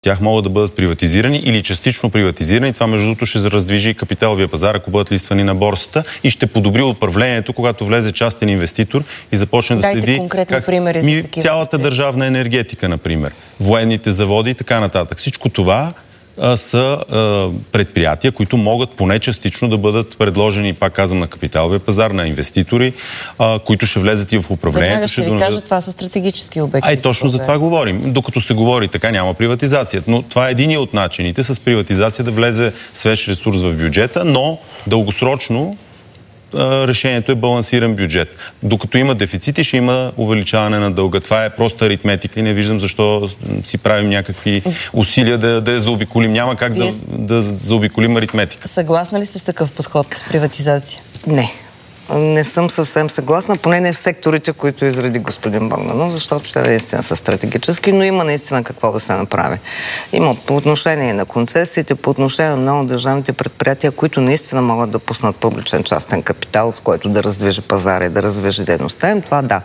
Тях могат да бъдат приватизирани или частично приватизирани. Това, между другото, ще раздвижи капиталовия пазар, ако бъдат листвани на борсата, и ще подобри управлението, когато влезе частен инвеститор и започне да следи конкретни примери за такива. Цялата държавна енергетика, например, военните заводи и така нататък. Всичко това са предприятия, които могат поне частично да бъдат предложени, пак казвам, на капиталовия пазар, на инвеститори, които ще влезат и в управлението. Веднага ще ви кажа, това са стратегически обекти. Точно за това говорим. Докато се говори така, няма приватизация. Но това е един от начините с приватизация да влезе свеж ресурс в бюджета, но дългосрочно решението е балансиран бюджет. Докато има дефицити, ще има увеличаване на дълга. Това е просто аритметика и не виждам защо си правим някакви усилия да я заобиколим. Няма как да заобиколим аритметика. Съгласна ли сте с такъв подход, приватизация? Не. Не съм съвсем съгласна, поне не в секторите, които изреди господин Богданов, защото те наистина са стратегически, но има наистина какво да се направи. Има по отношение на концесиите, по отношение на много държавните предприятия, които наистина могат да пуснат публичен частен капитал, от който да раздвижи пазара и да раздвижи дейността. Това да.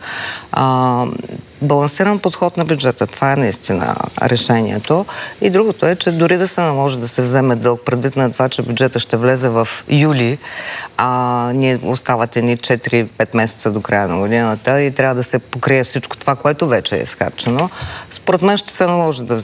Балансиран подход на бюджета. Това е наистина решението. И другото е, че дори да се наложи да се вземе дълг, предвид на това, че бюджета ще влезе в юли, ние остават ни 4-5 месеца до края на годината и трябва да се покрие всичко това, което вече е изхарчено. Според мен ще се наложи да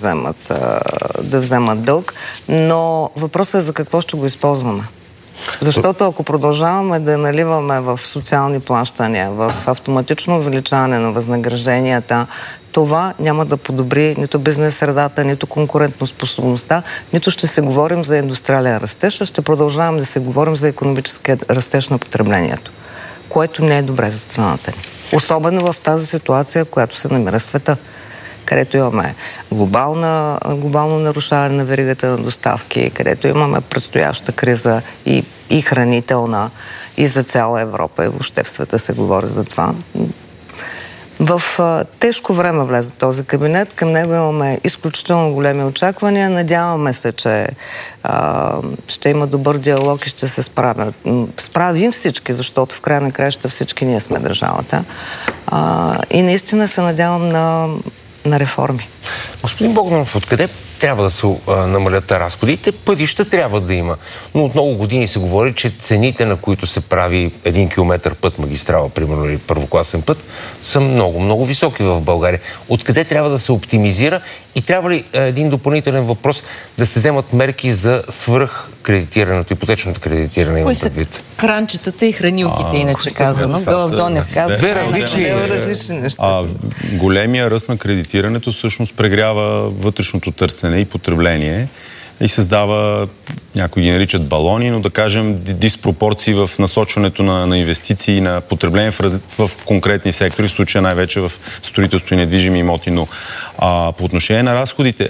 вземат дълг, но въпросът е за какво ще го използваме. Защото ако продължаваме да наливаме в социални плащания, в автоматично увеличаване на възнагражденията, това няма да подобри нито бизнес средата, нито конкурентоспособността, нито ще се говорим за индустриален растеж, а ще продължаваме да се говорим за икономическия растеж на потреблението, което не е добре за страната ни. Особено в тази ситуация, в която се намира света, където имаме глобално нарушаване на веригата на доставки, където имаме предстояща криза и хранителна, и за цяла Европа, и въобще в света се говори за това. В тежко време влезе този кабинет, към него имаме изключително големи очаквания. Надяваме се, че ще има добър диалог и ще се справим всички, защото в края на краищата всички ние сме държавата. И наистина се надявам на реформи. Господин Богданов, откъде трябва да се намалят разходите? Пътища трябва да има. Но от много години се говори, че цените, на които се прави 1 километър път магистрала, примерно, или първокласен път, са много, много високи в България. Откъде трябва да се оптимизира и трябва ли един допълнителен въпрос да се вземат мерки за свръхкредитирането, ипотечното кредитиране? Кои са кранчетата и хранилките, иначе казано? Донев казва. Две различни неща. Големия ръст на кредитирането всъщност прегрява вътрешното търсене и потребление и създава, някои ги наричат балони, но да кажем диспропорции в насочването на инвестиции и на потребление в конкретни сектори, в случая най-вече в строителство и недвижими имоти. Но по отношение на разходите,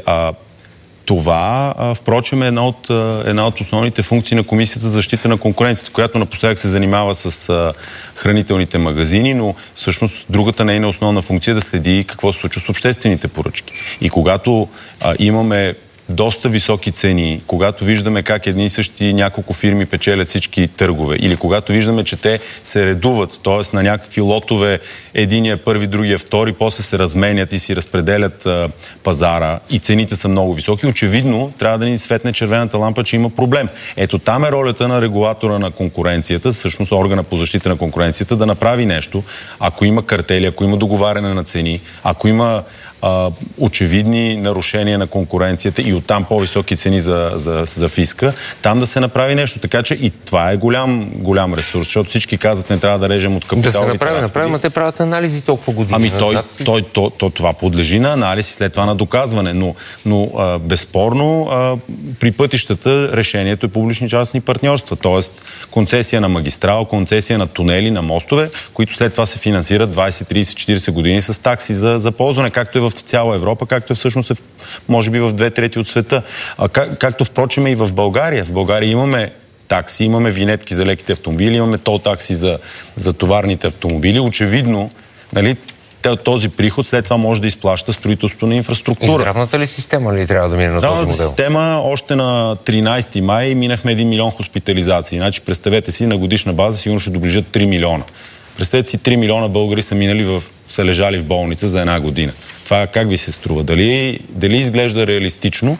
това, впрочем, е една от основните функции на Комисията за защита на конкуренцията, която напоследък се занимава с хранителните магазини, но всъщност другата нейна основна функция е да следи какво се случва с обществените поръчки. И когато имаме доста високи цени, когато виждаме как едни и същи няколко фирми печелят всички търгове, или когато виждаме, че те се редуват, т.е. на някакви лотове, единия първи, другия втори, после се разменят и си разпределят пазара и цените са много високи, очевидно трябва да ни светне червената лампа, че има проблем. Ето там е ролята на регулатора на конкуренцията, всъщност органа по защита на конкуренцията, да направи нещо, ако има картели, ако има договаряне на цени, ако има очевидни нарушения на конкуренцията и оттам по-високи цени за фиска, там да се направи нещо. Така че и това е голям ресурс, защото всички казват, не трябва да режем от капиталовите разходи. Да се направи, те правят анализи толкова години. Това подлежи на анализ и след това на доказване, но безспорно при пътищата решението е публични-частни партньорства, т.е. концесия на магистрал, концесия на тунели, на мостове, които след това се финансират 20, 30, 40 години с такси за ползване, както е в цяла Европа, както е всъщност може би в 2/3 от света. Както впрочем и в България. В България имаме такси, имаме винетки за леките автомобили, имаме тол такси за товарните автомобили. Очевидно, нали, този приход след това може да изплаща строителство на инфраструктура. И здравната ли система ли трябва да мине на този модел? Здравната система, още на 13 май минахме 1 милион хоспитализации. Значи, представете си, на годишна база сигурно ще доближат 3 милиона. Представете си, 3 милиона българи са лежали в болница за една година. Това как ви се струва? Дали изглежда реалистично?